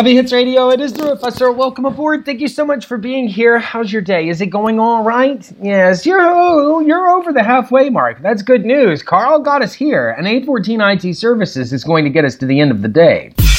Heavy Hits Radio, it is the Professor. Welcome aboard. Thank you so much for being here. How's your day? Is it going all right? Yes, you're over the halfway mark. That's good news. Carl got us here, and 814 IT Services is going to get us to the end of the day.